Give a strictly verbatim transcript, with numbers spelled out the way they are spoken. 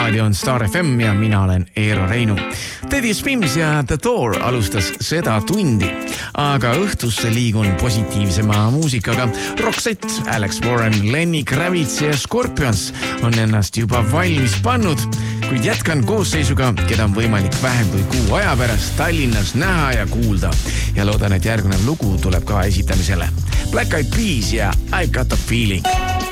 raadio on Star F M ja mina olen Eero Reinu. Teddy Swims ja The Door alustas seda tundi, aga õhtusse liigun positiivsema muusikaga. Roxette, Alex Warren, Lenny Kravitz ja Scorpions on ennast juba valmis pannud, kuid jätkan koosseisuga, keda on võimalik vähem kui kuu aja pärast Tallinnas näha ja kuulda. Ja loodan, et järgnev lugu tuleb ka esitamisele. Black Eyed Peas ja I Got a Feeling.